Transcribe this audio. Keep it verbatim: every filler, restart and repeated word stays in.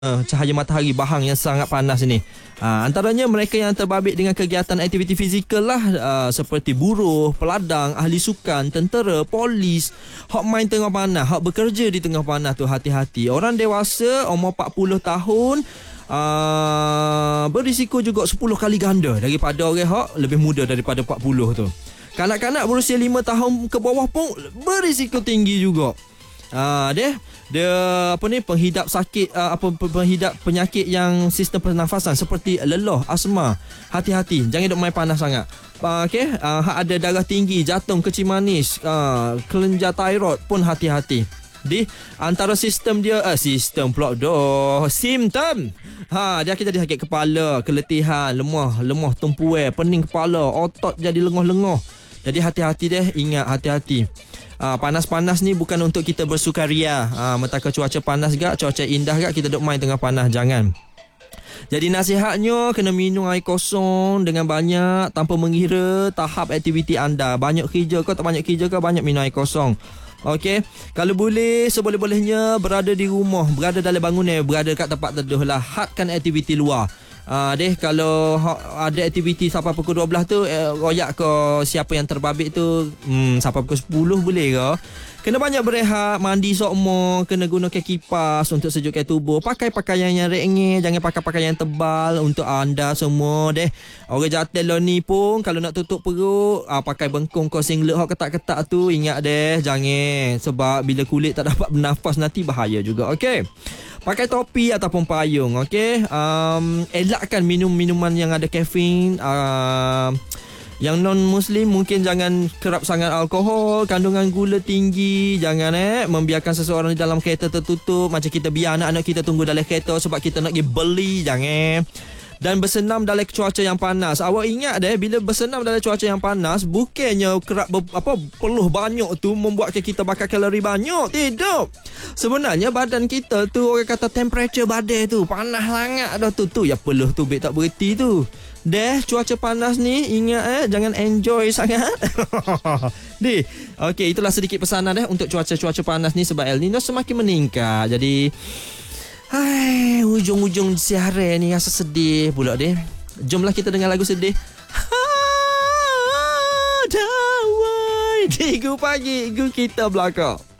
Uh, cahaya matahari bahang yang sangat panas ni. Uh, antaranya mereka yang terbabit dengan kegiatan aktiviti fizikal lah, uh, seperti buruh, peladang, ahli sukan, tentera, polis. Hak main tengah panas, hak bekerja di tengah panas tu hati-hati. Orang dewasa umur empat puluh tahun uh, berisiko juga sepuluh kali ganda daripada orang hak lebih muda daripada empat puluh tu. Kanak-kanak berusia lima tahun ke bawah pun berisiko tinggi juga. Ah uh, dia dia apa ni penghidap sakit uh, apa penghidap penyakit yang sistem pernafasan seperti lelah, asma. Hati-hati, jangan duk main panas sangat. Uh, okey, uh, ada darah tinggi, jantung, kecil manis, uh, kelenjar thyroid pun hati-hati. Di antara sistem dia uh, sistem pula doh simptom. Ha, dia akan jadi sakit kepala, keletihan, lemah, lemah tumpuan, pening kepala, otot jadi lengah-lengah. Jadi hati-hati deh, ingat hati-hati. Ah, panas-panas ni bukan untuk kita bersukaria. Ah, mentaka cuaca panas gak, cuaca indah gak, kita duk main tengah panas, jangan. Jadi nasihatnya kena minum air kosong dengan banyak tanpa mengira tahap aktiviti anda. Banyak kerja ke tak banyak kerja ke, banyak minum air kosong. Okey, kalau boleh seboleh-bolehnya berada di rumah, berada dalam bangunan, berada kat tempat teduh lah. Hadkan aktiviti luar. Ah, uh, deh kalau ha, ada aktiviti sampai pukul dua belas tu, eh, royak ke siapa yang terbabit tu, hmm, sampai pukul sepuluh boleh ke? Kena banyak berehat, mandi sokmo, kena gunakan kipas untuk sejukkan tubuh. Pakai pakaian yang rengeh, jangan pakai pakaian yang tebal untuk anda semua deh. Orang jatuh lo ni pun kalau nak tutup perut, ah, pakai bengkung ke singlet hok ketat-ketat tu, ingat deh, jangan, sebab bila kulit tak dapat bernafas nanti bahaya juga. Okey. Pakai topi ataupun payung, okey. Um, elakkan minum minuman yang ada kafein. Uh, yang non-Muslim mungkin jangan kerap sangat alkohol, kandungan gula tinggi. Jangan eh membiarkan seseorang di dalam kereta tertutup. Macam kita biar anak-anak kita tunggu dalam kereta sebab kita nak pergi beli, jangan. Dan bersenam dalam cuaca yang panas. Awak ingat deh, bila bersenam dalam cuaca yang panas, bukannya kerap ber, apa peluh banyak tu membuatkan kita bakar kalori banyak. Tidak. Sebenarnya badan kita tu, orang kata temperature badan tu panas sangat dah tu. Tu ya peluh tu baik tak berhenti tu. Deh, cuaca panas ni ingat eh, jangan enjoy sangat. Di. Okey, itulah sedikit pesanan deh untuk cuaca-cuaca panas ni sebab El Nino semakin meningkat. Jadi hai, hujung-hujung siaran ni rasa sedih pula deh. Jomlah kita dengar lagu sedih. Ha, dawai. Tiga pagi, gu kita belakang.